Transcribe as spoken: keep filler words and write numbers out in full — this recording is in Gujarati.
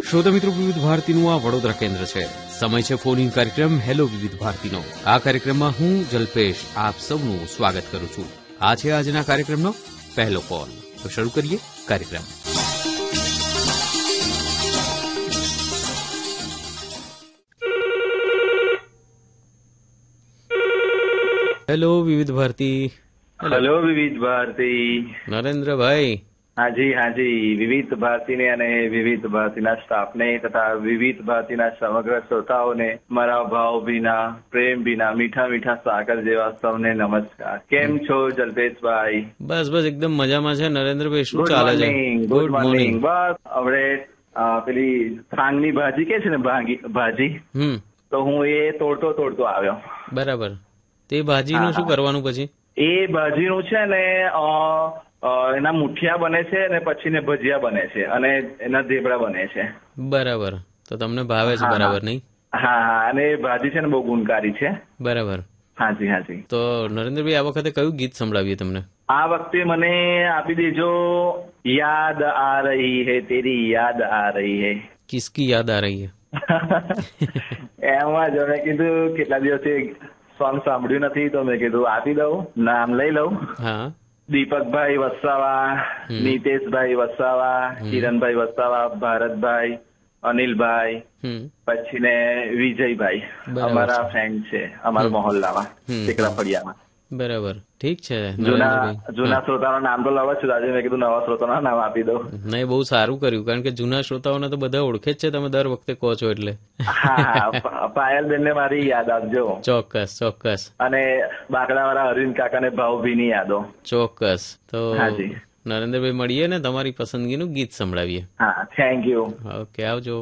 શ્રોતા મિત્રો, વિવિધ ભારતીનું આ વડોદરા કેન્દ્ર છે. સમય છે ફોન ઇન કાર્યક્રમ હેલો વિવિધ ભારતીનો. આ કાર્યક્રમમાં હું જલ્પેશ આપ સૌનું સ્વાગત કરું છું. આ છે આજના કાર્યક્રમનો પહેલો કોલ. તો શરૂ કરીએ કાર્યક્રમ. હેલો વિવિધ ભારતી. હેલો વિવિધ ભારતી. નરેન્દ્રભાઈ. હાજી હાજી વિવિધ ભારતીને અને વિવિધ ભારતીના સ્ટાફને તથા વિવિધ ભારતીના સમગ્ર શ્રોતાઓને મારા ભાવ ભીના, પ્રેમ ભીના, મીઠા મીઠા સાગર જેવા સૌને નમસ્કાર. કેમ છો જલ્પેશભાઈ? બસ બસ એકદમ મજામાં છે નરેન્દ્રભાઈ. શું ચાલે છે? Good morning. બસ હવે પેલી ફાંગની ભાજી કે છે ને ભાજી, હમ તો હું એ તોડતો તોડતો આવ્યો. બરાબર. તે ભાજીનું શું કરવાનું પછી? એ ભાજીનું છે ને એના મુઠિયા બને છે અને પછી ને ભજીયા બને છે અને એના ઢેબરા બને છે. બરાબર. તો તમને ભાવે છે બરાબર, નહીં? હા હા. અને એ ભાજી છે ને બહુ ગુણકારી છે. બરાબર. હાજી હાજી. તો નરેન્દ્રભાઈ, આ વખતે કયું ગીત સંભળાવીએ તમને? આ વખતે મને આપી દેજો યાદ આ રહી હે, તેરી યાદ આ રહી હે. કિસકી યાદ આ રહી હે? એમાં જ મેં કીધું કેટલા દિવસથી સોંગ સાંભળ્યું નથી તો મેં કીધું આપી દઉં, નામ લઈ લઉં. હા. દીપકભાઈ વસાવા, નીતેશભાઈ વસાવા, કિરણભાઈ વસાવા, ભારતભાઈ, અનિલભાઈ, પછી ને વિજયભાઈ, અમારા ફ્રેન્ડ છે અમારા મોહલ્લામાં ટેકરા ફળિયામાં. બરાબર. ઠીક છે. જૂના જૂના શ્રોતાનું નામ તો લાવવા છું. આજે મેં કીધું નવા શ્રોતાનું નામ આપી દઉં. નહીં, બહુ સારું કર્યું, કારણ કે જૂના શ્રોતાઓને તો બધા ઓળખે જ છે, તમે દર વખતે કહો છો એટલે. હા, પાયલબેન ને મારી યાદ આપજો. ચોક્કસ ચોક્કસ. અને બાકડાવાળા અરવિંદ કાકા ને ભાવભીની યાદો. ચોક્કસ. તો નરેન્દ્રભાઈ મળીએ ને તમારી પસંદગીનું ગીત સંભળાવીએ. હા, થેન્ક યુ. ઓકે, આવજો.